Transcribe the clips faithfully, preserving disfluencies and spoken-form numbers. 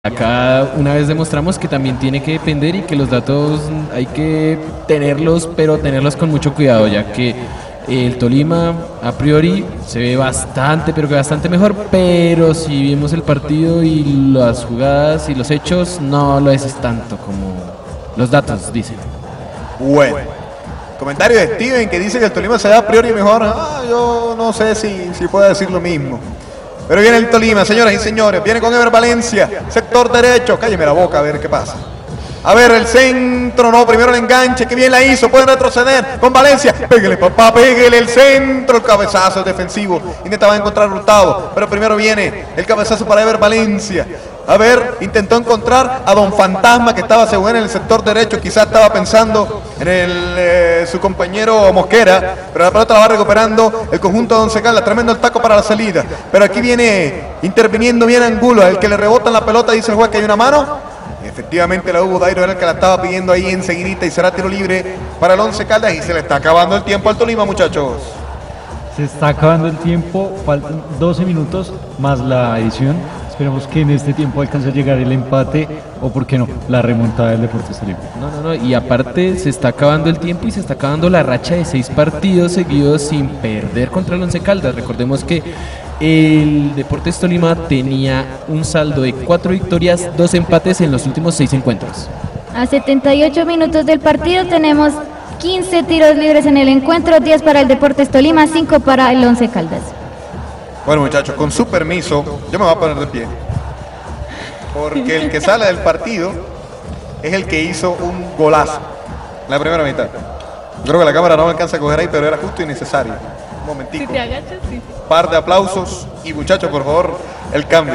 Acá una vez demostramos que también tiene que depender y que los datos hay que tenerlos, pero tenerlos con mucho cuidado, ya que el Tolima a priori se ve bastante, pero que bastante mejor, pero si vemos el partido y las jugadas y los hechos, no lo es tanto como los datos dicen. Bueno, comentario de Steven que dice que el Tolima se ve a priori mejor. Ah, yo no sé si, si puedo decir lo mismo. Pero viene el Tolima, señoras y señores, viene con Ever Valencia, sector derecho, cálleme la boca a ver qué pasa. A ver, el centro, no, primero el enganche, que bien la hizo, pueden retroceder con Valencia, pégale papá, pégale el centro, el cabezazo defensivo, intentaba encontrar Hurtado, pero primero viene el cabezazo para Ever Valencia. A ver, intentó encontrar a Don Fantasma, que estaba según en el sector derecho, quizás estaba pensando en el, eh, su compañero Mosquera, pero la pelota la va recuperando el conjunto de Once Caldas, tremendo el taco para la salida, pero aquí viene interviniendo bien Angulo, el que le rebota la pelota, dice el juez que hay una mano, y efectivamente la hubo, Dairo era el que la estaba pidiendo ahí enseguidita y será tiro libre para el Once Caldas y se le está acabando el tiempo al Tolima, muchachos. Se está acabando el tiempo, faltan doce minutos más la edición. Esperemos que en este tiempo alcance a llegar el empate o, por qué no, la remontada del Deportes Tolima. No, no, no, y aparte se está acabando el tiempo y se está acabando la racha de seis partidos seguidos sin perder contra el Once Caldas. Recordemos que el Deportes Tolima tenía un saldo de cuatro victorias, dos empates en los últimos seis encuentros. A setenta y ocho minutos del partido tenemos quince tiros libres en el encuentro, diez para el Deportes Tolima, cinco para el Once Caldas. Bueno, muchachos, con su permiso, yo me voy a poner de pie. Porque el que sale del partido es el que hizo un golazo en la primera mitad. Creo que la cámara no me alcanza a coger ahí, pero era justo y necesario. Un momentico. Si te agachas, sí. Par de aplausos y, muchachos, por favor, el cambio.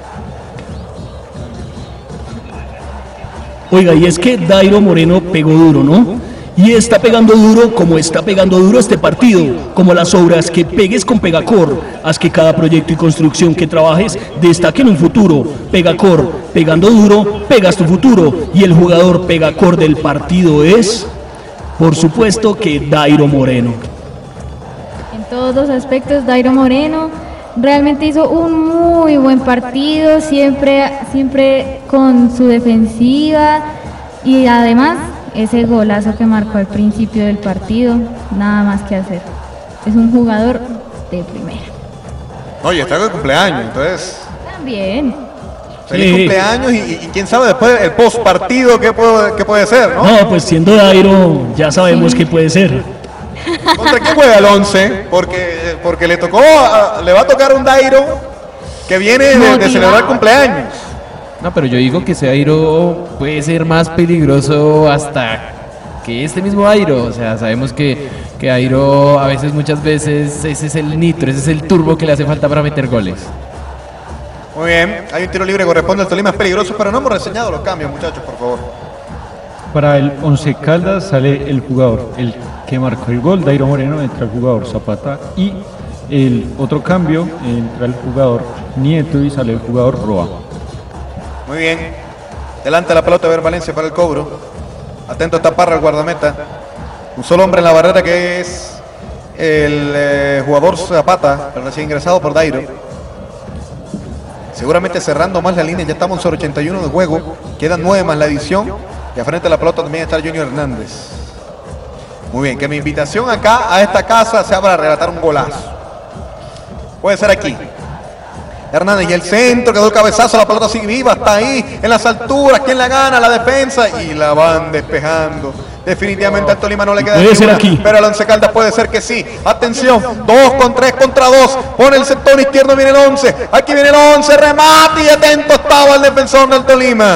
Oiga, y es que Dairo Moreno pegó duro, ¿no? Y está pegando duro como está pegando duro este partido, como las obras que pegues con Pegacor. Haz que cada proyecto y construcción que trabajes destaque en un futuro. Pegacor, pegando duro, pegas tu futuro. Y el jugador Pegacor del partido es, por supuesto, que Dairo Moreno. En todos los aspectos, Dairo Moreno realmente hizo un muy buen partido, siempre, siempre con su defensiva y además ese golazo que marcó al principio del partido, nada más que hacer. Es un jugador de primera. Oye, está de cumpleaños, entonces... También. Feliz Sí. cumpleaños y, y, y quién sabe después el post partido qué puede, qué puede ser, ¿no? No, pues siendo Dairo, ya sabemos que puede ser. ¿Contra quién juega el once? Porque, porque le tocó, a- le va a tocar un Dairo que viene de, de Motivado. celebrar cumpleaños. No, pero yo digo que ese Airo puede ser más peligroso hasta que este mismo Airo. O sea, sabemos que, que Airo a veces, muchas veces, ese es el nitro, ese es el turbo que le hace falta para meter goles. Muy bien, hay un tiro libre que corresponde al Tolima, es peligroso, pero no hemos reseñado los cambios, muchachos, por favor. Para el Once Caldas sale el jugador, el que marcó el gol, Dairo Moreno, entra el jugador Zapata y el otro cambio, entra el jugador Nieto y sale el jugador Roa. Muy bien, delante la pelota de Ver Valencia para el cobro. Atento está Parra, el guardameta. Un solo hombre en la barrera que es el eh, jugador Zapata, el recién ingresado por Dairo. Seguramente cerrando más la línea, ya estamos sobre ochenta y uno de juego, quedan nueve más la edición y a frente de la pelota también está Junior Hernández. Muy bien, que mi invitación acá a esta casa sea para relatar un golazo. Puede ser aquí. Hernández y el centro, quedó el cabezazo, la pelota sigue viva, está ahí en las alturas, ¿quién la gana? La defensa y la van despejando. Definitivamente al Tolima no le queda Puede ser ninguna, aquí. pero al Once Caldas puede ser que sí. Atención, dos con tres contra dos, pone el sector izquierdo, viene el once, aquí viene el once, remate y atento estaba el defensor del Tolima.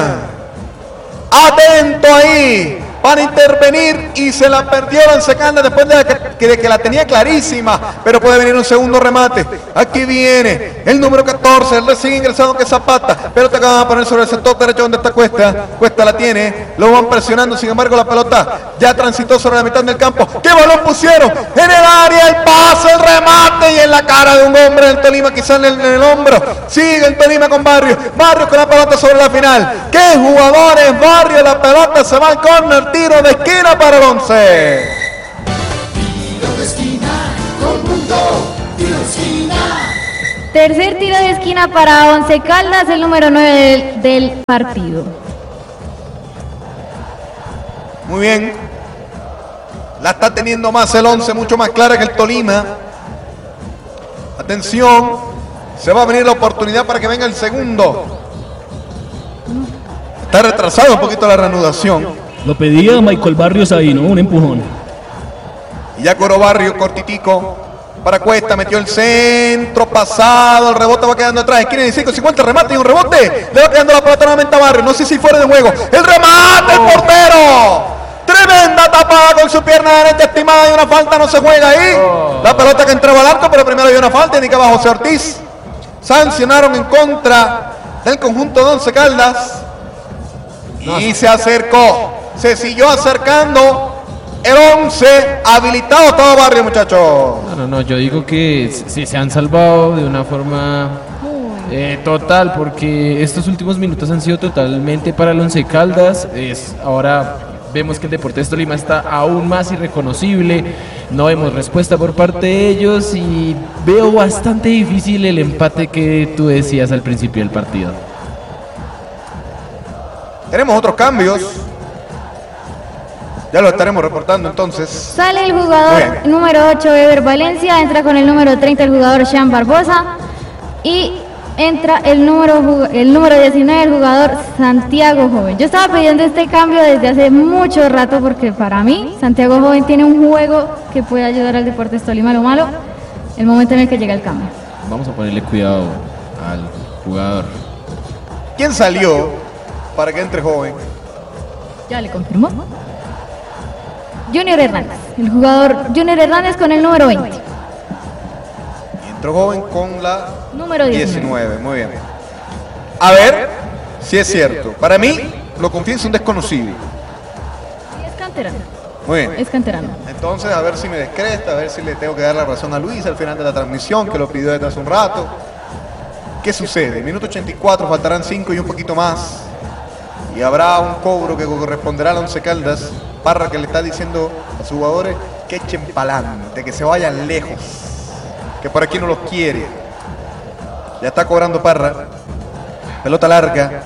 Atento ahí para intervenir y se la perdió el Once Caldas después de, la que, de que la tenía clarísima, pero puede venir un segundo remate. Aquí viene el número catorce, el recién ingresado que es Zapata, pero te acaban de poner sobre el sector derecho donde está Cuesta. Cuesta la tiene, lo van presionando, sin embargo la pelota ya transitó sobre la mitad del campo. ¿Qué balón pusieron? En el área, el pase, el remate y en la cara de un hombre del Tolima, quizás en el, en el hombro. Sigue el Tolima con Barrios, Barrios con la pelota sobre la final. ¡Qué jugadores! Barrios, la pelota se va al córner, tiro de esquina para el once. Tiro de esquina, conjunto, tiro de esquina. Tercer tiro de esquina para Once Caldas, el número nueve del, del partido. Muy bien. La está teniendo más el once, mucho más clara que el Tolima. Atención. Se va a venir la oportunidad para que venga el segundo. Está retrasado un poquito la reanudación. Lo pedía Michael Barrios ahí, ¿no? Un empujón. Y ya Coro Barrio, cortitico. Para Cuesta, metió el centro, pasado, el rebote va quedando atrás. Esquina de cinco cincuenta, remate y un rebote. Le va quedando la pelota nuevamente a Barrio. No sé si fuera de juego. El remate, el portero. Tremenda tapada con su pierna derecha, estimada, y una falta, no se juega ahí. La pelota que entraba al arco, pero primero había una falta, indicaba José Ortiz. Sancionaron en contra del conjunto de Once Caldas. Y se acercó, se siguió acercando. El once, habilitado todo Barrio, muchachos. No, no, no, yo digo que sí se han salvado de una forma eh, total, porque estos últimos minutos han sido totalmente para el Once Caldas. Es, ahora vemos que el Deportes Tolima está aún más irreconocible, no vemos respuesta por parte de ellos y veo bastante difícil el empate que tú decías al principio del partido. Tenemos otros cambios. Ya lo estaremos reportando entonces. Sale el jugador número ocho, Ever Valencia, entra con el número treinta el jugador Sean Barbosa y entra el número el número diecinueve el jugador Santiago Joven. Yo estaba pidiendo este cambio desde hace mucho rato porque para mí Santiago Joven tiene un juego que puede ayudar al Deportes Tolima. Lo malo, el momento en el que llega el cambio. Vamos a ponerle cuidado al jugador. ¿Quién salió para que entre Joven? Ya le confirmó. Junior Hernández, el jugador Junior Hernández con el número veinte. Y entró Joven con la Número diecinueve. diecinueve, muy bien. A ver si es cierto. Para mí, lo confieso, un desconocido. Sí, es canterano. Muy bien. Es canterano. Entonces, a ver si me descresta, a ver si le tengo que dar la razón a Luis al final de la transmisión, que lo pidió desde hace un rato. ¿Qué sucede? Minuto ochenta y cuatro, faltarán cinco y un poquito más. Y habrá un cobro que corresponderá al Once Caldas. Parra que le está diciendo a sus jugadores que echen pa'lante, que se vayan lejos, que por aquí no los quiere. Ya está cobrando Parra. Pelota larga.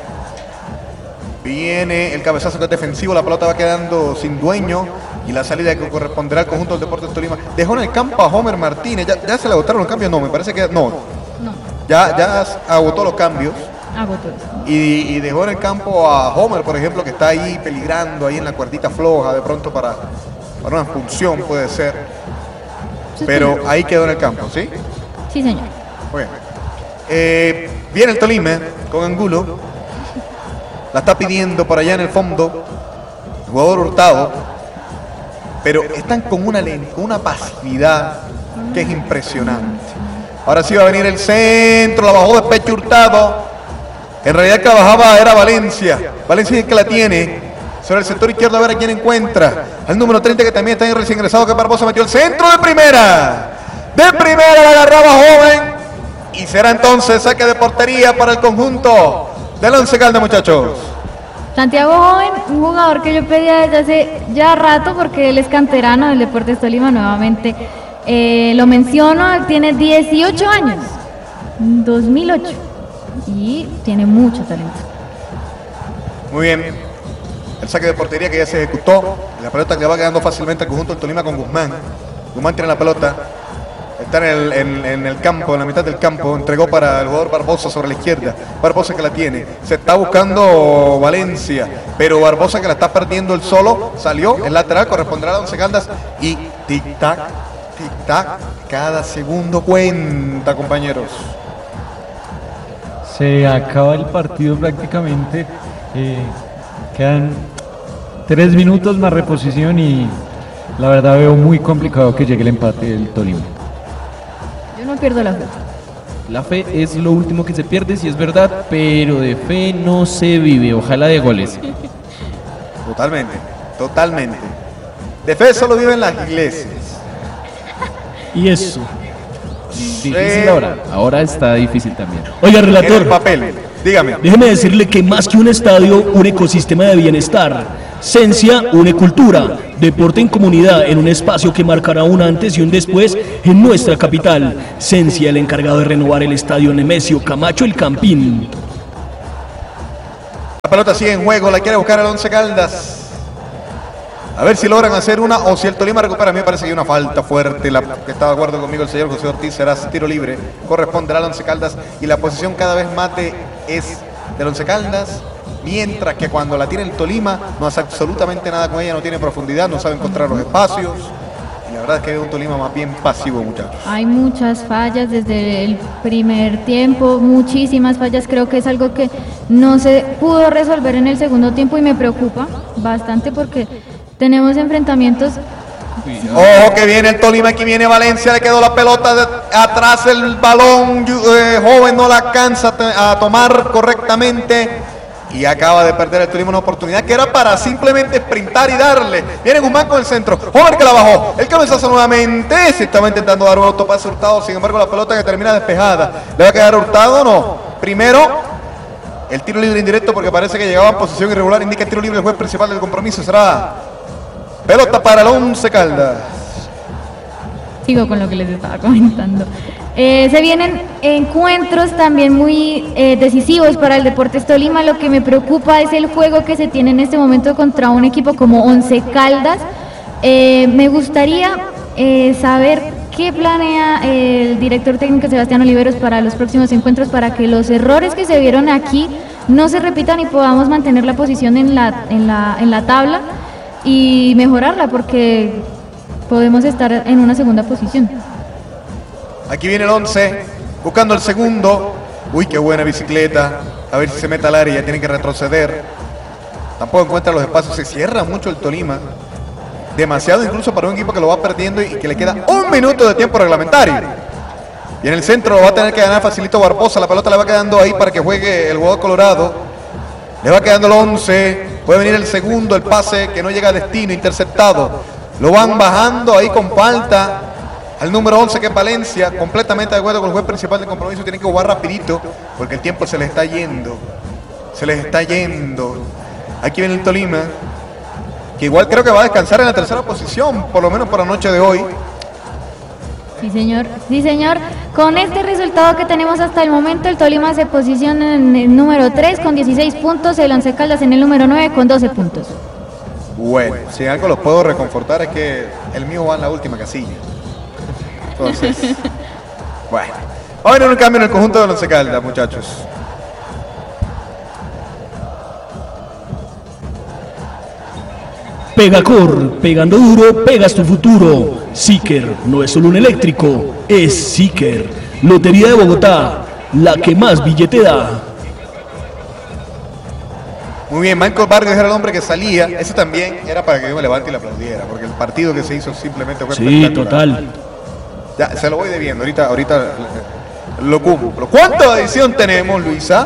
Viene el cabezazo que es defensivo, la pelota va quedando sin dueño y la salida que corresponderá al conjunto del Deportes Tolima. Dejó en el campo a Homer Martínez. ¿Ya, ya se le agotaron los cambios? No, me parece que no. No. Ya, ya agotó los cambios. Agotó eso. Y, y dejó en el campo a Homer, por ejemplo, que está ahí peligrando, ahí en la cuerdita floja, de pronto para, para una expulsión puede ser. Pero ahí quedó en el campo, ¿sí? Sí, señor. Muy bien. Eh, viene el Tolima con Angulo. La está pidiendo por allá en el fondo. El jugador Hurtado. Pero están con una, con una pasividad que es impresionante. Ahora sí va a venir el centro, la bajó de pecho Hurtado. En realidad el que la bajaba era Valencia. Valencia es el que la tiene. Sobre el sector izquierdo a ver a quién encuentra. Al número treinta que también está ahí recién ingresado, que Barbosa metió el centro de primera. De primera la agarraba Joven. Y será entonces saque de portería para el conjunto del Once Caldas, muchachos. Santiago Joven, un jugador que yo pedía desde hace ya rato porque él es canterano del Deportes Tolima nuevamente. Eh, lo menciono, él tiene dieciocho años, dos mil ocho. Y tiene mucho talento. Muy bien. El saque de portería que ya se ejecutó. La pelota que va quedando fácilmente al conjunto del Tolima con Guzmán. Guzmán tiene la pelota. Está en el, en, en el campo, en la mitad del campo. Entregó para el jugador Barbosa sobre la izquierda. Barbosa que la tiene. Se está buscando Valencia. Pero Barbosa que la está perdiendo el solo. Salió. El lateral corresponderá a Once Caldas. Y tic-tac, tic-tac. Cada segundo cuenta, compañeros. Se acaba el partido prácticamente, eh, quedan tres minutos más reposición y la verdad veo muy complicado que llegue el empate del Tolima. Yo no pierdo la fe. La fe es lo último que se pierde, si es verdad, pero de fe no se vive, ojalá de goles. Totalmente, totalmente. De fe solo viven las iglesias. Y eso. Difícil ahora, ahora está difícil también. Oiga, En el relator, papel, dígame. déjeme decirle que más que un estadio, un ecosistema de bienestar. Cencia une cultura, deporte en comunidad en un espacio que marcará un antes y un después en nuestra capital. Cencia, el encargado de renovar el estadio Nemesio Camacho El Campín. La pelota sigue en juego, la quiere buscar el Once Caldas. A ver si logran hacer una o si el Tolima recupera. A mí me parece que hay una falta fuerte. La que está de acuerdo conmigo el señor José Ortiz, será tiro libre. Corresponderá al Once Caldas y la posición cada vez más de, es del Once Caldas. Mientras que cuando la tiene el Tolima no hace absolutamente nada con ella, no tiene profundidad, no sabe encontrar los espacios. Y la verdad es que es un Tolima más bien pasivo, muchachos. Hay muchas fallas desde el primer tiempo, muchísimas fallas. Creo que es algo que no se pudo resolver en el segundo tiempo y me preocupa bastante porque tenemos enfrentamientos. Ojo que viene el Tolima, aquí viene Valencia, le quedó la pelota de, atrás, el balón, eh, joven no la alcanza a tomar correctamente. Y acaba de perder el Tolima una oportunidad que era para simplemente sprintar y darle. Viene Guzmán con el centro. Joven que la bajó. El cabezazo nuevamente. Se estaba intentando dar un autopase a Hurtado. Sin embargo, la pelota que termina despejada. ¿Le va a quedar Hurtado o no? Primero, el tiro libre indirecto porque parece que llegaba en posición irregular. Indica el tiro libre el juez principal del compromiso. Será pelota para el Once Caldas. Sigo con lo que les estaba comentando. Eh, se vienen encuentros también muy eh, decisivos para el Deportes Tolima. Lo que me preocupa es el juego que se tiene en este momento contra un equipo como Once Caldas. Eh, me gustaría eh, saber qué planea el director técnico Sebastián Oliveros para los próximos encuentros para que los errores que se vieron aquí no se repitan y podamos mantener la posición en la, en la, en la tabla y mejorarla porque podemos estar en una segunda posición. Aquí viene el once, buscando el segundo. Uy, qué buena bicicleta. A ver si se mete al área, ya tienen que retroceder. Tampoco encuentra los espacios, se cierra mucho el Tolima. Demasiado incluso para un equipo que lo va perdiendo y que le queda un minuto de tiempo reglamentario. Y en el centro lo va a tener que ganar facilito Barbosa. La pelota le va quedando ahí para que juegue el jugador colorado. Le va quedando el once. Puede venir el segundo, el pase que no llega a destino, interceptado. Lo van bajando ahí con falta. Al número once que es Valencia, completamente de acuerdo con el juez principal del compromiso, tienen que jugar rapidito porque el tiempo se les está yendo, se les está yendo. Aquí viene el Tolima, que igual creo que va a descansar en la tercera posición, por lo menos por la noche de hoy. Sí señor, sí señor, con este resultado que tenemos hasta el momento, el Tolima se posiciona en el número tres con dieciséis puntos, el Once Caldas en el número nueve con doce puntos. Bueno, si algo los puedo reconfortar es que el mío va en la última casilla. Entonces, bueno, va a venir un cambio en el conjunto del Once Caldas, muchachos. Pegacor, pegando duro, pegas tu futuro. Seeker no es solo un eléctrico, es Seeker. Lotería de Bogotá, la que más billete da. Muy bien, Michael Vargas era el hombre que salía. Ese también era para que yo me levante y le aplaudiera, porque el partido que se hizo simplemente fue Sí, total. Ya, se lo voy debiendo, ahorita, ahorita lo cumplo. ¿Cuánta edición tenemos, Luisa?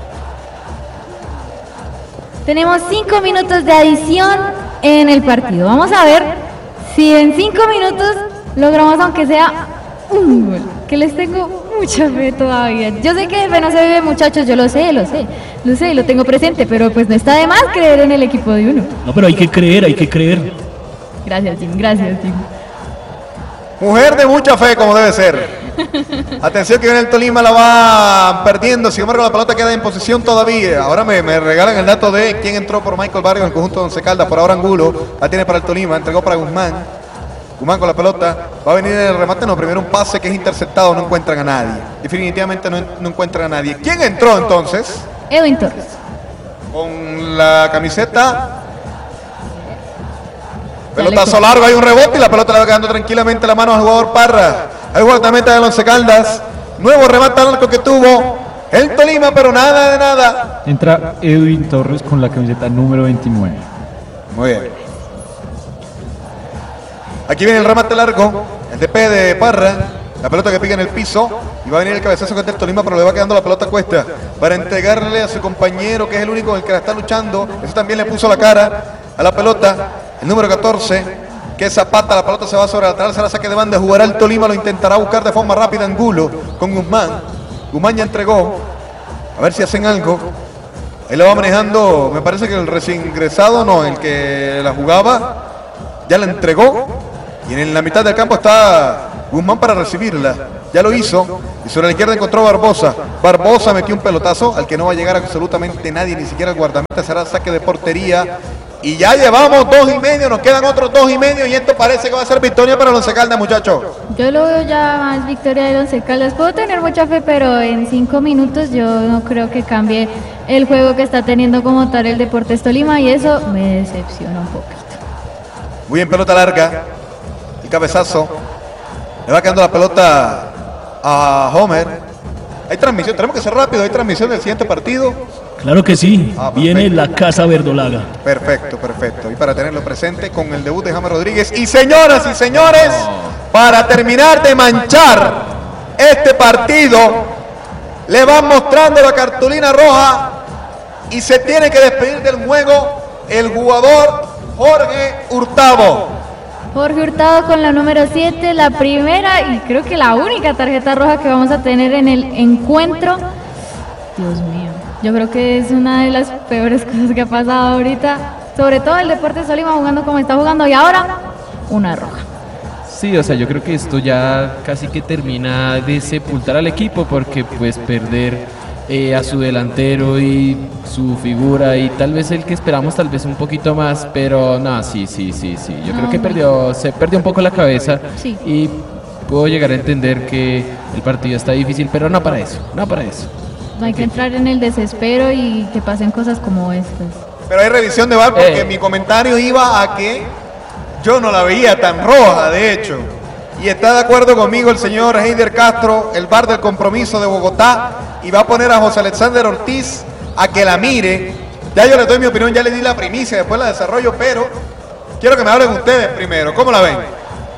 Tenemos cinco minutos de adición en el partido. Vamos a ver si en cinco minutos logramos aunque sea un gol, que les tengo mucha fe todavía. Yo sé que de fe no se vive, muchachos, yo lo sé, lo sé, lo sé, lo tengo presente, pero pues no está de más creer en el equipo de uno. No, pero hay que creer, hay que creer. Gracias, Jim, gracias, Jim. Mujer de mucha fe, como debe ser. Atención que viene el Tolima, la va perdiendo. Sin embargo, la pelota queda en posición todavía. Ahora me, me regalan el dato de quién entró por Michael Vargas en el conjunto de Once Caldas. Por ahora Angulo, la tiene para el Tolima, entregó para Guzmán. Guzmán con la pelota, va a venir el remate. No, primero un pase que es interceptado, no encuentran a nadie. Definitivamente no, no encuentran a nadie. ¿Quién entró entonces? Edwin Torres. Con la camiseta. Pelotazo largo, hay un rebote y la pelota le va quedando tranquilamente la mano al jugador Parra. Al guardameta del Once Caldas. Nuevo remate al arco que tuvo el Tolima, pero nada de nada. Entra Edwin Torres con la camiseta número veintinueve. Muy bien. Aquí viene el remate largo, el D P de Parra. La pelota que pica en el piso y va a venir el cabezazo contra el Tolima, pero le va quedando la pelota a cuesta para entregarle a su compañero, que es el único con el que la está luchando. Eso también le puso la cara a la pelota. El número catorce, que es Zapata, la pelota se va sobre la lateral, se la saque de banda, jugará el Tolima, lo intentará buscar de forma rápida Angulo con Guzmán. Guzmán ya entregó, a ver si hacen algo. Ahí la va manejando, me parece que el recién ingresado, no, el que la jugaba, ya la entregó. Y en la mitad del campo está Guzmán para recibirla. Ya lo hizo. Y sobre la izquierda encontró Barbosa. Barbosa metió un pelotazo al que no va a llegar absolutamente nadie, ni siquiera el guardameta. Será saque de portería. Y ya llevamos dos y medio, nos quedan otros dos y medio. Y esto parece que va a ser victoria para el Once Caldas, muchachos. Yo lo veo ya más victoria del Once Caldas. Puedo tener mucha fe, pero en cinco minutos yo no creo que cambie el juego que está teniendo como tal el Deportes Tolima. Y eso me decepciona un poquito. Muy bien, pelota larga. El cabezazo. Le va quedando la pelota a Homer. Hay transmisión, tenemos que ser rápido. Hay transmisión del siguiente partido. Claro que sí, Ah, viene la Casa Verdolaga. Perfecto, perfecto. Y para tenerlo presente con el debut de James Rodríguez. Y señoras y señores, para terminar de manchar este partido, le van mostrando la cartulina roja y se tiene que despedir del juego el jugador Jorge Hurtado. Jorge Hurtado con la número siete, la primera y creo que la única tarjeta roja que vamos a tener en el encuentro. Dios mío, yo creo que es una de las peores cosas que ha pasado ahorita, sobre todo el Deportes Tolima jugando como está jugando y ahora una roja. Sí, o sea, yo creo que esto ya casi que termina de sepultar al equipo porque pues perder eh, a su delantero y su figura y tal vez el que esperamos tal vez un poquito más, pero no, sí, sí, sí, sí. Yo No, creo que no. perdió, se perdió un poco la cabeza Sí. y puedo llegar a entender que el partido está difícil, pero no para eso, no para eso. No hay que entrar en el desespero y que pasen cosas como estas. Pero hay revisión de V A R porque Eh. mi comentario iba a que yo no la veía tan roja, de hecho. Y está de acuerdo conmigo el señor Heider Castro, el V A R del Compromiso de Bogotá, y va a poner a José Alexander Ortiz a que la mire. Ya yo les doy mi opinión, ya les di la primicia, después la desarrollo, pero quiero que me hablen ustedes primero. ¿Cómo la ven?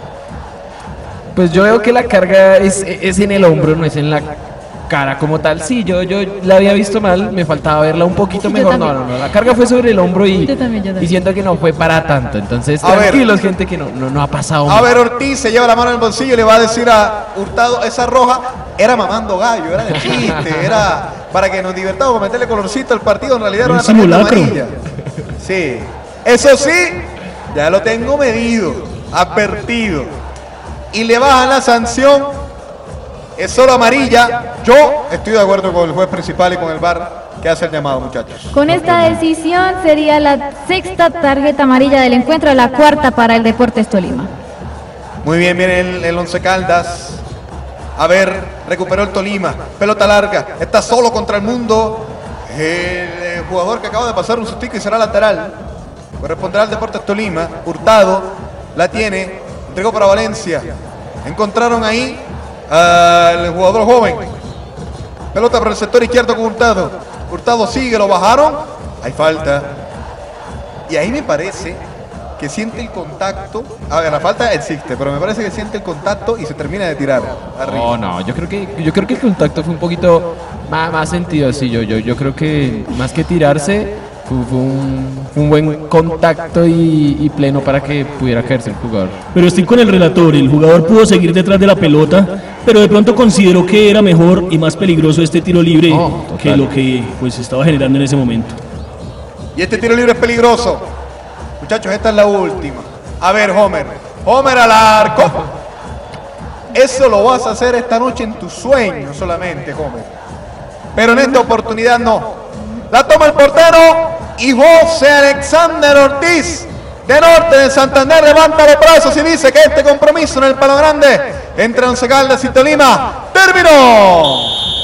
Pues yo veo que la carga es, es en el hombro, no es en la cara como tal. Sí, yo, yo la había visto mal, me faltaba verla un poquito Yo mejor. No, también. no, no, la carga fue sobre el hombro y, Yo también, yo también. y siento que no fue para tanto. Entonces, A ver. tranquilos, gente, que no, no, no ha pasado A más. ver, Ortiz se lleva la mano en el bolsillo y le va a decir a Hurtado, esa roja era mamando gallo, era de chiste, era para que nos divertamos, para meterle colorcito al partido, en realidad era Un una tarjeta simulacro. amarilla. Sí, eso sí, ya lo tengo medido, advertido. Y le bajan la sanción, es solo amarilla. Yo estoy de acuerdo con el juez principal y con el V A R que hace el llamado, muchachos. Con esta decisión sería la sexta tarjeta amarilla del encuentro, la cuarta para el Deportes Tolima. Muy bien, viene el, el Once Caldas. A ver, recuperó el Tolima. Pelota larga. Está solo contra el mundo. El, eh, jugador que acaba de pasar un sustico y será lateral. Corresponderá al Deportes Tolima. Hurtado la tiene. Entregó para Valencia. Encontraron ahí al jugador joven. Pelota por el sector izquierdo con Hurtado. Hurtado sigue, lo bajaron. Hay falta. Y ahí me parece que siente el contacto. A ver, la falta existe, pero me parece que siente el contacto y se termina de tirar arriba. No, no, yo creo que yo creo que el contacto fue un poquito más, más sentido así. Yo, yo, yo creo que más que tirarse, fue, fue un, fue un buen contacto y, y pleno para que pudiera caerse el jugador. Pero estoy con el relator, el jugador pudo seguir detrás de la pelota, pero de pronto consideró que era mejor y más peligroso este tiro libre Oh, total. que lo que pues estaba generando en ese momento. Y este tiro libre es peligroso. Muchachos, esta es la última. A ver, Homer. Homer al arco. Eso lo vas a hacer esta noche en tu sueño solamente, Homer. Pero en esta oportunidad no. La toma el portero y José Alexander Ortiz, de Norte de Santander, levanta los brazos y dice que este compromiso en el Palo Grande entre Once Caldas y Tolima terminó.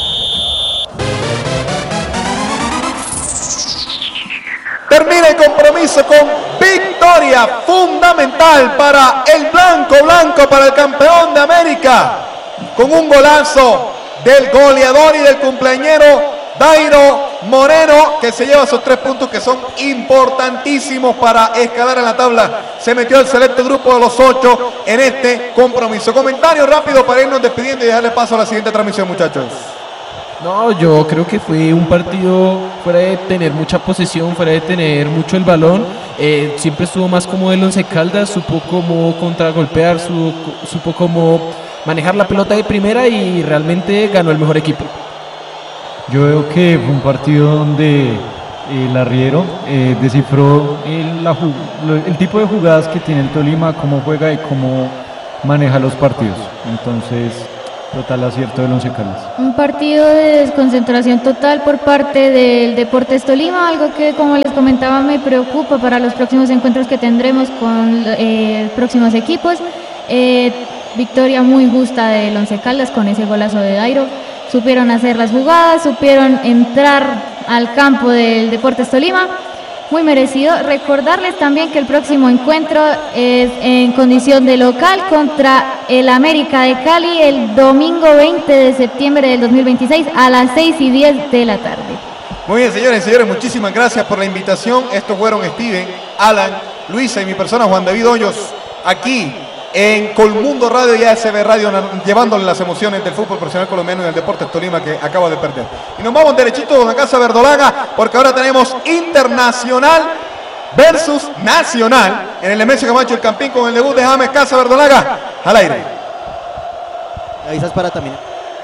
Termina el compromiso con victoria fundamental para el blanco blanco, para el campeón de América, con un golazo del goleador y del cumpleañero Dairo Moreno, que se lleva esos tres puntos que son importantísimos para escalar en la tabla. Se metió al selecto grupo de los ocho en este compromiso. Comentario rápido para irnos despidiendo y dejarle paso a la siguiente transmisión, muchachos. No, yo creo que fue un partido fuera de tener mucha posesión, fuera de tener mucho el balón. Eh, siempre estuvo más como el Once Caldas, supo cómo contragolpear, su, supo cómo manejar la pelota de primera y realmente ganó el mejor equipo. Yo veo que fue un partido donde el arriero eh, descifró el, la, el tipo de jugadas que tiene el Tolima, cómo juega y cómo maneja los partidos. Entonces, total acierto del Once Caldas. Un partido de desconcentración total por parte del Deportes Tolima, algo que, como les comentaba, me preocupa para los próximos encuentros que tendremos con eh, próximos equipos. Eh, victoria muy justa del Once Caldas con ese golazo de Dairo. Supieron hacer las jugadas, supieron entrar al campo del Deportes Tolima. Muy merecido. Recordarles también que el próximo encuentro es en condición de local contra el América de Cali el domingo veinte de septiembre del dos mil veintiséis a las seis y diez de la tarde. Muy bien, señores y señores, muchísimas gracias por la invitación. Estos fueron Steven, Alan, Luisa y mi persona, Juan David Hoyos, aquí en Colmundo Radio y A S B Radio, llevándole las emociones del fútbol profesional colombiano y del Deportes Tolima que acaba de perder. Y nos vamos derechito con la Casa Verdolaga, porque ahora tenemos Internacional versus Nacional en el Nemesio Camacho El Campín, con el debut de James. Casa Verdolaga, al aire. Avisas para también.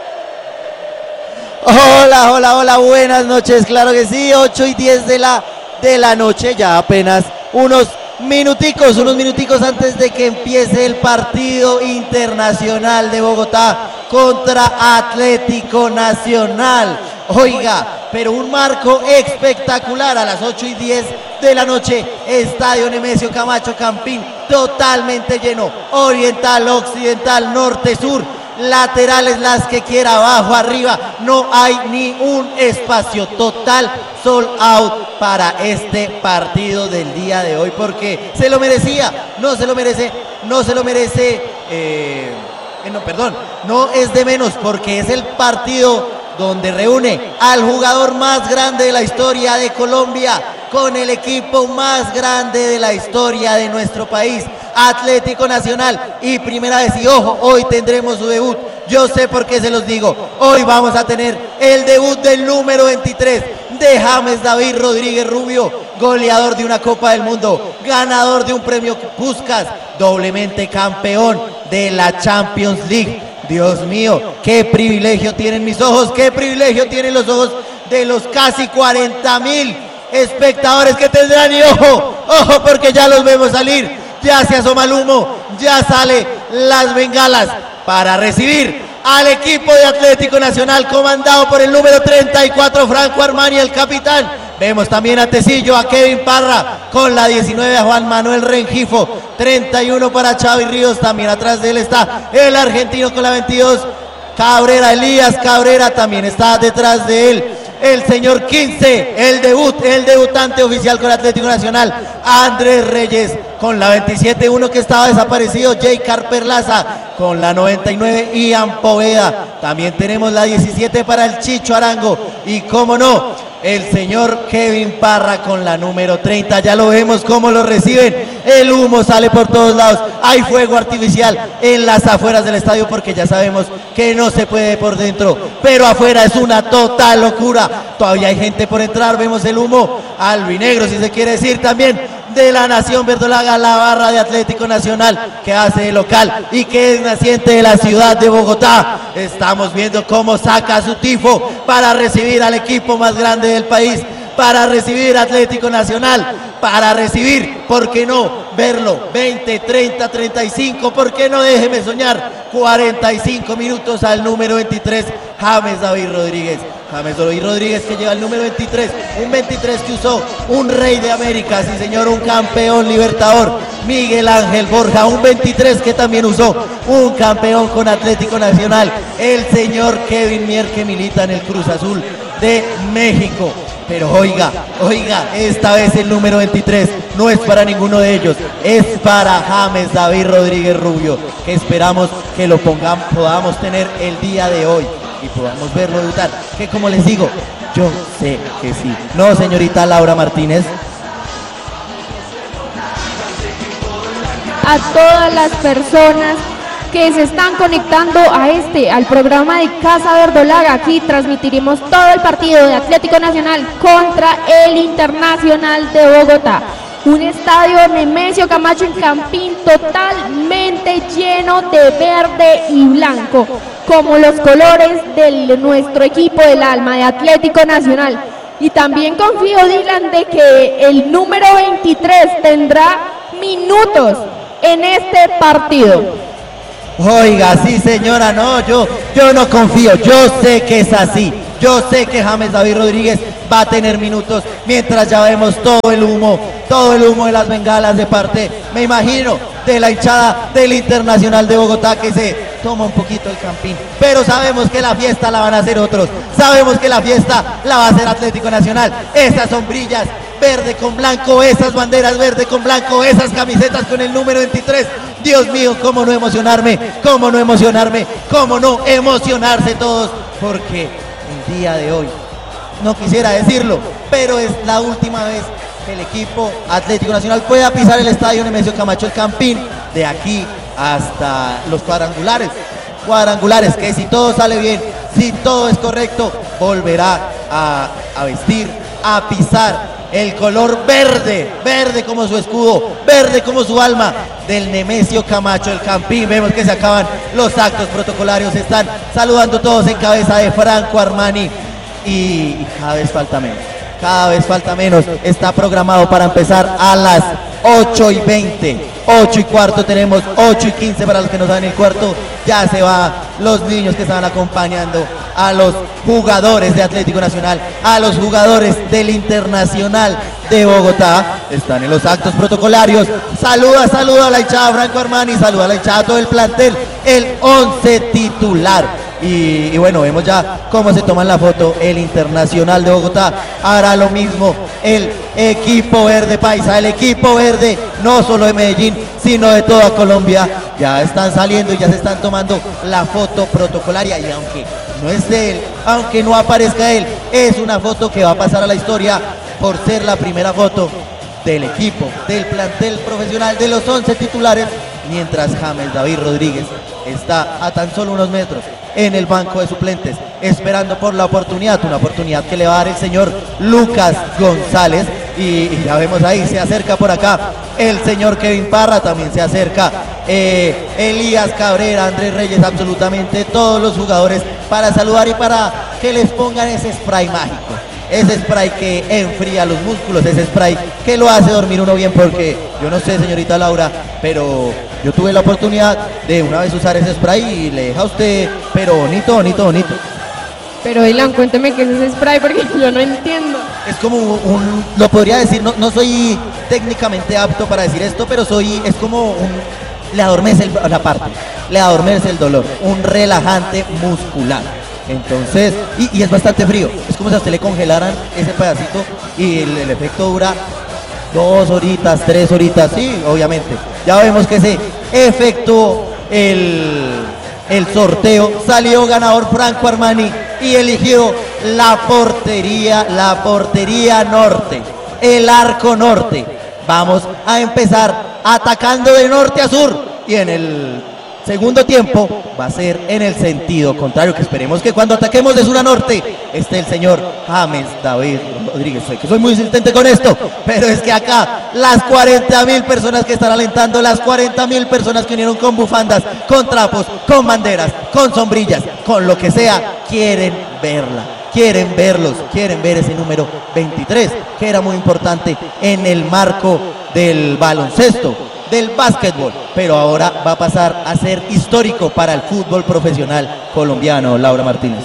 Hola, hola, hola, buenas noches, claro que sí, ocho y diez de la, de la noche, ya apenas unos minuticos, unos minuticos antes de que empiece el partido internacional de Bogotá contra Atlético Nacional. Oiga, pero un marco espectacular a las ocho y diez de la noche, Estadio Nemesio Camacho Campín, totalmente lleno, oriental, occidental, norte, sur, laterales las que quiera, abajo, arriba, no hay ni un espacio, total sold out para este partido del día de hoy, porque se lo merecía, no se lo merece, no se lo merece, eh, no, perdón, no es de menos, porque es el partido donde reúne al jugador más grande de la historia de Colombia con el equipo más grande de la historia de nuestro país, Atlético Nacional, y primera vez, y ojo, hoy tendremos su debut. Yo sé por qué se los digo, hoy vamos a tener el debut del número veintitrés de James David Rodríguez Rubio, goleador de una Copa del Mundo, ganador de un premio Puskás, doblemente campeón de la Champions League. Dios mío, qué privilegio tienen mis ojos, qué privilegio tienen los ojos de los casi cuarenta mil espectadores que tendrán, y ojo, ojo, porque ya los vemos salir, ya se asoma el humo, ya sale las bengalas para recibir al equipo de Atlético Nacional, comandado por el número treinta y cuatro, Franco Armani, el capitán. Vemos también a Tecillo, a Kevin Parra, con la diecinueve a Juan Manuel Rengifo, treinta y uno para Xavi Ríos, también atrás de él está el argentino con la veintidós, Cabrera, Elías Cabrera, también está detrás de él el señor quince, el debut, el debutante oficial con Atlético Nacional, Andrés Reyes, con la veintisiete, uno que estaba desaparecido, Jay Carperlaza, con la noventa y nueve, Ian Poveda, también tenemos la diecisiete para el Chicho Arango, y cómo no, el señor Kevin Parra con la número treinta, ya lo vemos cómo lo reciben, el humo sale por todos lados, hay fuego artificial en las afueras del estadio, porque ya sabemos que no se puede por dentro, pero afuera es una total locura, todavía hay gente por entrar, vemos el humo albinegro, si se quiere decir, también de la Nación Verdolaga, la barra de Atlético Nacional que hace de local y que es naciente de la ciudad de Bogotá. Estamos viendo cómo saca su tifo para recibir al equipo más grande del país, para recibir Atlético Nacional, para recibir, ¿por qué no? Verlo, veinte, treinta, treinta y cinco, ¿por qué no? Déjeme soñar, cuarenta y cinco minutos al número veintitrés, James David Rodríguez. James David Rodríguez que lleva el número veintitrés, un veintitrés que usó un rey de América, sí señor, un campeón libertador, Miguel Ángel Borja, un veintitrés que también usó un campeón con Atlético Nacional, el señor Kevin Mier, que milita en el Cruz Azul de México. Pero oiga, oiga, esta vez el número veintitrés no es para ninguno de ellos, es para James David Rodríguez Rubio, que esperamos que lo pongamos, podamos tener el día de hoy y podamos verlo debutar, que como les digo, yo sé que sí. No, señorita Laura Martínez. A todas las personas que se están conectando a este, al programa de Casa Verdolaga, aquí transmitiremos todo el partido de Atlético Nacional contra el Internacional de Bogotá. Un estadio Nemesio Camacho en Campín totalmente lleno de verde y blanco, como los colores de nuestro equipo del alma de Atlético Nacional. Y también confío, Dylan, de que el número veintitrés tendrá minutos en este partido. Oiga, sí señora, no, yo, yo no confío, yo sé que es así, yo sé que James David Rodríguez va a tener minutos, mientras ya vemos todo el humo, todo el humo de las bengalas de parte, me imagino, de la hinchada del Internacional de Bogotá, que se toma un poquito el campín, pero sabemos que la fiesta la van a hacer otros, sabemos que la fiesta la va a hacer Atlético Nacional, esas sombrillas verde con blanco, esas banderas verde con blanco, esas camisetas con el número veintitrés, Dios mío, cómo no emocionarme, cómo no emocionarme, cómo no emocionarse todos, porque el día de hoy, no quisiera decirlo, pero es la última vez que el equipo Atlético Nacional pueda pisar el estadio Nemesio Camacho El Campín, de aquí hasta los cuadrangulares, cuadrangulares que si todo sale bien, si todo es correcto, volverá a, a vestir, a pisar el color verde, verde como su escudo, verde como su alma del Nemesio Camacho El Campín. Vemos que se acaban los actos protocolarios, están saludando todos en cabeza de Franco Armani y, y cada vez falta menos, cada vez falta menos, está programado para empezar a las ocho y veinte, ocho y cuarto tenemos, ocho y quince para los que no saben el cuarto, ya se van los niños que estaban acompañando a los jugadores de Atlético Nacional, a los jugadores del Internacional de Bogotá, están en los actos protocolarios, saluda, saluda a la hinchada Franco Armani, saluda a la hinchada todo el plantel, el once titular. Y, y bueno, vemos ya cómo se toman la foto el Internacional de Bogotá, hará lo mismo el equipo verde paisa, el equipo verde no solo de Medellín, sino de toda Colombia, ya están saliendo y ya se están tomando la foto protocolaria, y aunque no es de él, aunque no aparezca él, es una foto que va a pasar a la historia por ser la primera foto del equipo, del plantel profesional, de los once titulares, mientras James David Rodríguez está a tan solo unos metros en el banco de suplentes, esperando por la oportunidad, una oportunidad que le va a dar el señor Lucas González, y, y ya vemos ahí, se acerca por acá el señor Kevin Parra, también se acerca eh, Elías Cabrera, Andrés Reyes, absolutamente todos los jugadores para saludar y para que les pongan ese spray mágico, ese spray que enfría los músculos, ese spray que lo hace dormir uno bien, porque yo no sé, señorita Laura, pero yo tuve la oportunidad de una vez usar ese spray y le deja a usted, pero bonito, bonito, bonito. Pero Dylan, cuénteme qué es ese spray porque yo no entiendo. Es como un, un lo podría decir, no, no soy técnicamente apto para decir esto, pero soy, es como un, le adormece el, la parte, le adormece el dolor, un relajante muscular. Entonces, y, y es bastante frío, es como si a usted le congelaran ese pedacito y el, el efecto dura dos horitas, tres horitas, sí, obviamente. Ya vemos que se efectuó el, el sorteo, salió ganador Franco Armani y eligió la portería, la portería norte, el arco norte. Vamos a empezar atacando de norte a sur y en el segundo tiempo va a ser en el sentido contrario, que esperemos que cuando ataquemos de sur a norte esté el señor James David Rodríguez. Soy que soy muy insistente con esto, pero es que acá las cuarenta mil personas que están alentando, las cuarenta mil personas que unieron con bufandas, con trapos, con banderas, con sombrillas, con lo que sea, quieren verla, quieren verlos, quieren ver ese número veintitrés, que era muy importante en el marco del baloncesto, del básquetbol, pero ahora va a pasar a ser histórico para el fútbol profesional colombiano. Laura Martínez.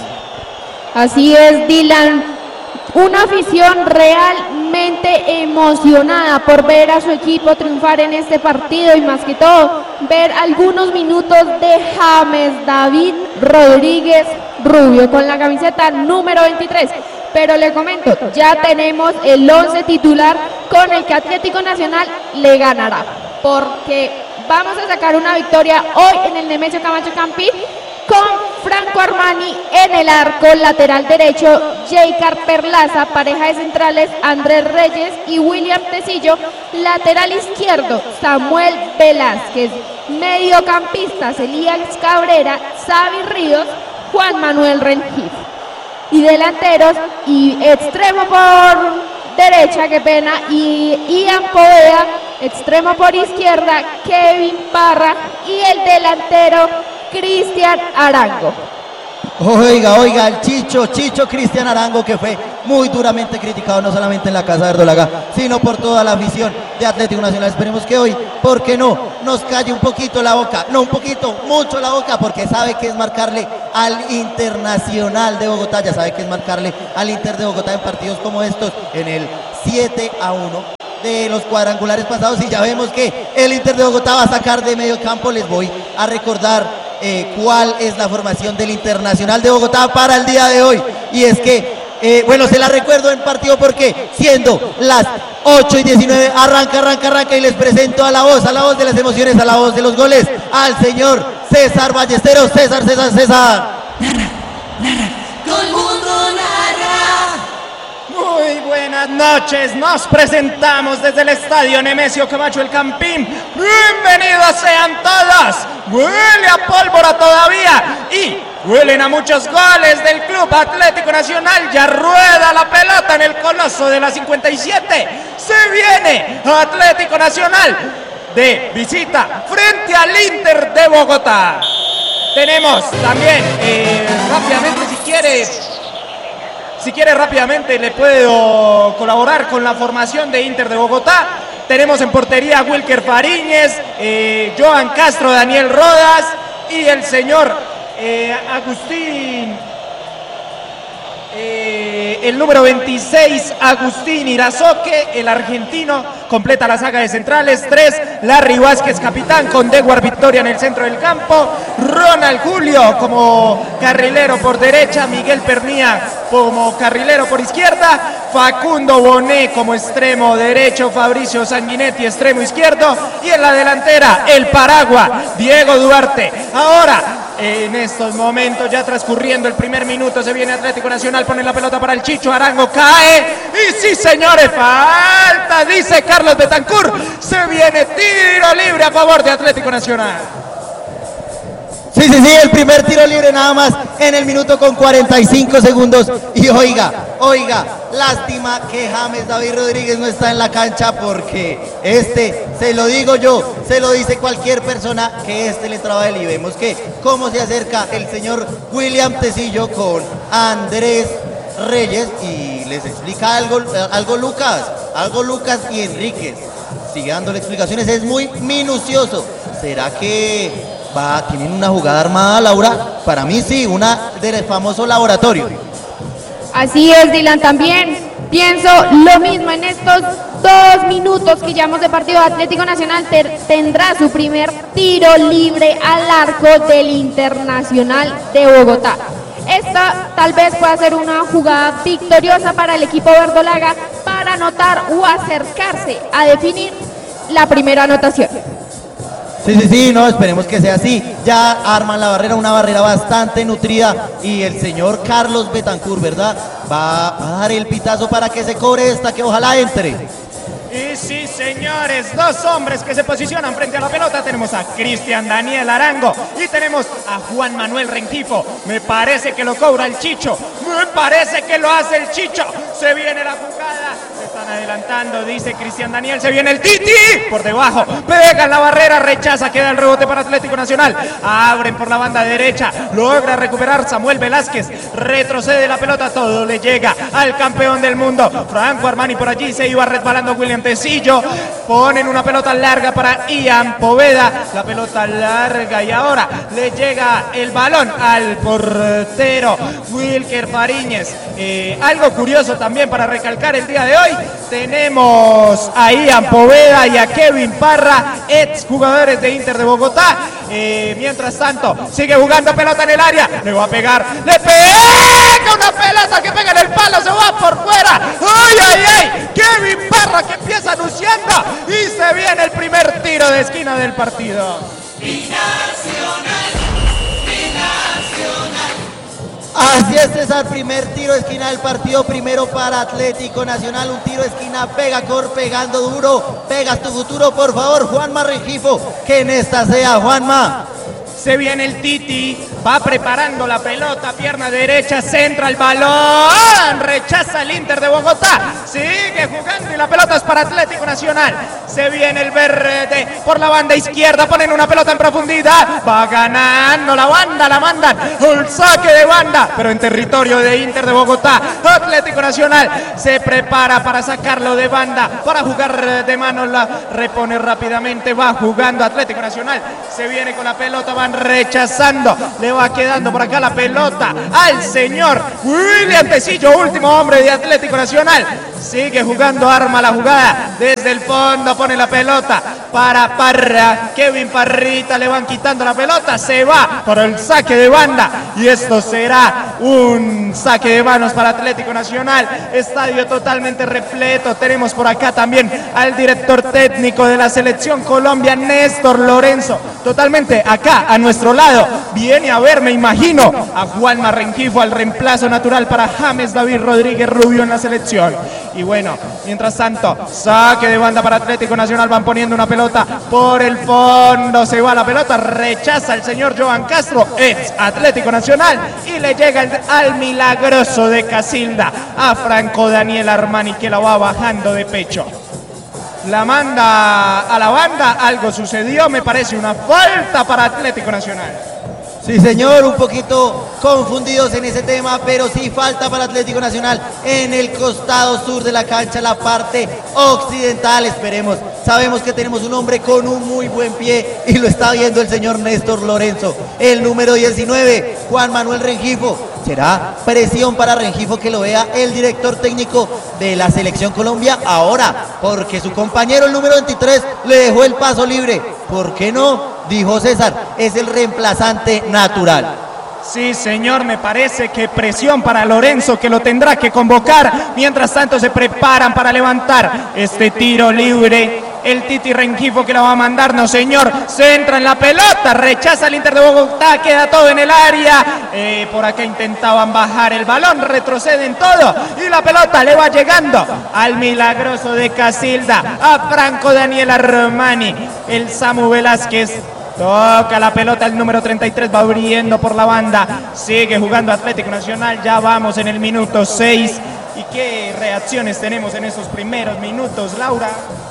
Así es, Dylan, una afición realmente emocionada por ver a su equipo triunfar en este partido y más que todo ver algunos minutos de James David Rodríguez Rubio con la camiseta número veintitrés. Pero le comento, ya tenemos el once titular con el que Atlético Nacional le ganará, porque vamos a sacar una victoria hoy en el Nemesio Camacho Campín con Franco Armani en el arco, lateral derecho Jaycar Perlaza, pareja de centrales Andrés Reyes y William Tecillo, lateral izquierdo Samuel Velázquez, mediocampistas Elías Cabrera, Xavi Ríos, Juan Manuel Rengif, y delanteros y extremo por derecha, qué pena, y Ian Poveda, extremo por izquierda Kevin Parra y el delantero Cristian Arango. Oiga, oiga, el Chicho, Chicho Cristian Arango, que fue muy duramente criticado no solamente en la Casa Verdolaga, sino por toda la afición de Atlético Nacional. Esperemos que hoy, ¿por qué no?, nos calle un poquito la boca, no un poquito, mucho la boca, porque sabe que es marcarle al Internacional de Bogotá, ya sabe que es marcarle al Inter de Bogotá en partidos como estos, en el siete a uno de los cuadrangulares pasados, y ya vemos que el Inter de Bogotá va a sacar de medio campo. Les voy a recordar Eh, cuál es la formación del Internacional de Bogotá para el día de hoy, y es que eh, bueno, se la recuerdo en partido porque siendo las ocho y diecinueve arranca, arranca, arranca y les presento a la voz, a la voz de las emociones, a la voz de los goles, al señor César Ballesteros. César, César, César. Narra, narra, Colmundo narra. Muy buenas noches, nos presentamos desde el estadio Nemesio Camacho El Campín. Bienvenidos sean todos. Huele a pólvora todavía y huelen a muchos goles del Club Atlético Nacional. Ya rueda la pelota en el Coloso de la cincuenta y siete. Se viene Atlético Nacional de visita frente al Inter de Bogotá. Tenemos también, eh, rápidamente si quiere, si quiere rápidamente le puedo colaborar con la formación de Inter de Bogotá. Tenemos en portería a Wilker Fariñez, eh, Joan Castro, Daniel Rodas y el señor eh, Agustín, eh, el número veintiséis, Agustín Irazoque, el argentino, completa la saga de centrales. Tres, Larry Vázquez, capitán, con Dewar Victoria en el centro del campo. Ronald Julio como carrilero por derecha, Miguel Pernía como carrilero por izquierda, Facundo Bonet como extremo derecho, Fabricio Sanguinetti extremo izquierdo, y en la delantera el Paragua, Diego Duarte. Ahora, en estos momentos, ya transcurriendo el primer minuto, se viene Atlético Nacional, pone la pelota para el Chicho Arango, cae, y sí señores, falta, dice Carlos Betancourt, se viene tiro libre a favor de Atlético Nacional. Sí, sí, sí, el primer tiro libre nada más en el minuto con cuarenta y cinco segundos. Y oiga, oiga, lástima que James David Rodríguez no está en la cancha, porque este, se lo digo yo, se lo dice cualquier persona, que este le traba él. Y vemos que cómo se acerca el señor William Tecillo con Andrés Reyes y les explica algo, algo Lucas, algo Lucas y Enríquez. Sigue dándole explicaciones, es muy minucioso. ¿Será que va, tienen una jugada armada, Laura? Para mí sí, una del famoso laboratorio. Así es, Dylan, también pienso lo mismo. En estos dos minutos que llevamos de partido, Atlético Nacional ter, tendrá su primer tiro libre al arco del Internacional de Bogotá. Esta tal vez pueda ser una jugada victoriosa para el equipo verdolaga para anotar o acercarse a definir la primera anotación. Sí, sí, sí, no, esperemos que sea así. Ya arman la barrera, una barrera bastante nutrida, y el señor Carlos Betancourt, ¿verdad?, va a dar el pitazo para que se cobre esta, que ojalá entre. Y sí, señores, dos hombres que se posicionan frente a la pelota. Tenemos a Cristian Daniel Arango y tenemos a Juan Manuel Rengifo. Me parece que lo cobra el Chicho, me parece que lo hace el Chicho. Se viene la jugada, se están adelantando, dice Cristian Daniel, se viene el Titi por debajo, pega en la barrera, rechaza, queda el rebote para Atlético Nacional. Abren por la banda derecha, logra recuperar Samuel Velázquez, retrocede la pelota, todo le llega al campeón del mundo Franco Armani. Por allí se iba resbalando William Tecillo, ponen una pelota larga para Ian Poveda, la pelota larga, y ahora le llega el balón al portero Wilker Fariñez. Eh, algo curioso también para recalcar el día de hoy, tenemos a Ian Poveda y a Kevin Parra, ex jugadores de Inter de Bogotá. Eh, mientras tanto, sigue jugando pelota en el área, le va a pegar, le pega una pelota que pega en el palo, se va por fuera. ¡Ay, ay, ay! Kevin Parra que empieza anunciando, y se viene el primer tiro de esquina del partido. Binacional, binacional. Así es, César, primer tiro de esquina del partido, primero para Atlético Nacional, un tiro de esquina, pega Cor, pegando duro, pegas tu futuro, por favor, Juanma Rengifo, que en esta sea, Juanma. Se viene el Titi va preparando la pelota, pierna derecha, centra el balón, rechaza el Inter de Bogotá, sigue jugando y la pelota es para Atlético Nacional. Se viene el verde por la banda izquierda, ponen una pelota en profundidad, va ganando la banda, la mandan, un saque de banda, pero en territorio de Inter de Bogotá. Atlético Nacional se prepara para sacarlo de banda, para jugar de mano, la repone rápidamente, va jugando Atlético Nacional, se viene con la pelota, van rechazando, le va quedando por acá la pelota al señor William Tecillo, último hombre de Atlético Nacional, sigue jugando, arma la jugada, desde el fondo pone la pelota para Parra, Kevin Parrita, le van quitando la pelota, se va por el saque de banda y esto será un saque de manos para Atlético Nacional. Estadio totalmente repleto, tenemos por acá también al director técnico de la selección Colombia, Néstor Lorenzo, totalmente acá a nuestro lado, viene a ver, me imagino, a Juanma Rengifo, al reemplazo natural para James David Rodríguez Rubio en la selección. Y bueno, mientras tanto, saque de banda para Atlético Nacional, van poniendo una pelota por el fondo, se va la pelota, rechaza el señor Joan Castro, ex Atlético Nacional, y le llega el, al milagroso de Casilda, a Franco Daniel Armani, que la va bajando de pecho. La manda a la banda, algo sucedió, me parece una falta para Atlético Nacional. Sí, señor, un poquito confundidos en ese tema, pero sí falta para Atlético Nacional en el costado sur de la cancha, la parte occidental, esperemos. Sabemos que tenemos un hombre con un muy buen pie y lo está viendo el señor Néstor Lorenzo. El número diecinueve, Juan Manuel Rengifo. ¿Será presión para Rengifo que lo vea el director técnico de la Selección Colombia ahora? Porque su compañero, el número veintitrés, le dejó el paso libre. ¿Por qué no? Dijo César, es el reemplazante natural. Sí, señor, me parece que presión para Lorenzo, que lo tendrá que convocar. Mientras tanto se preparan para levantar este tiro libre. El Titi Rengifo que la va a mandar, no señor, se entra en la pelota, rechaza el Inter de Bogotá, queda todo en el área. Eh, por acá intentaban bajar el balón, retroceden todo y la pelota le va llegando al milagroso de Casilda, a Franco Daniel Armani, el Samu Velázquez. Toca la pelota, el número treinta y tres va abriendo por la banda, sigue jugando Atlético Nacional, ya vamos en el minuto seis. ¿Y qué reacciones tenemos en esos primeros minutos, Laura?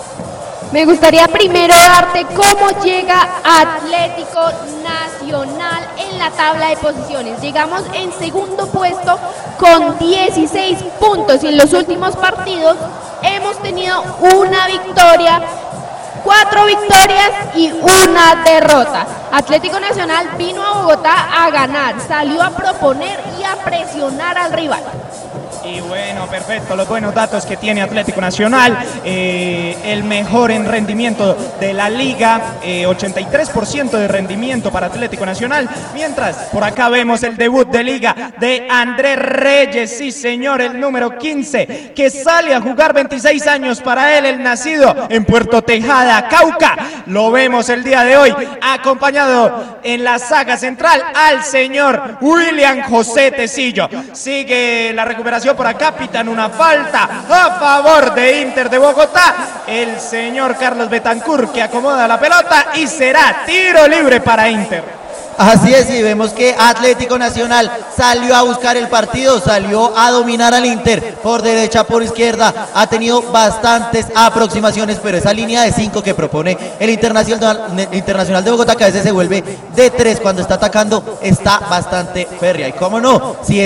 Me gustaría primero darte cómo llega Atlético Nacional en la tabla de posiciones. Llegamos en segundo puesto con dieciséis puntos y en los últimos partidos hemos tenido una victoria, cuatro victorias y una derrota. Atlético Nacional vino a Bogotá a ganar, salió a proponer y a presionar al rival. Y bueno, perfecto, los buenos datos que tiene Atlético Nacional, eh, el mejor en rendimiento de la liga, eh, ochenta y tres por ciento de rendimiento para Atlético Nacional, mientras por acá vemos el debut de liga de Andrés Reyes, sí señor, el número quince, que sale a jugar, veintiséis años para él, el nacido en Puerto Tejada, Cauca, lo vemos el día de hoy, acompañado en la saga central al señor William José Tecillo, sigue la recuperación por acá, pitan una falta a favor de Inter de Bogotá, el señor Carlos Betancur que acomoda la pelota y será tiro libre para Inter. Así es, y vemos que Atlético Nacional salió a buscar el partido, salió a dominar al Inter por derecha, por izquierda, ha tenido bastantes aproximaciones, pero esa línea de cinco que propone el Internacional, Internacional de Bogotá, que a veces se vuelve de tres cuando está atacando, está bastante férrea, y cómo no, si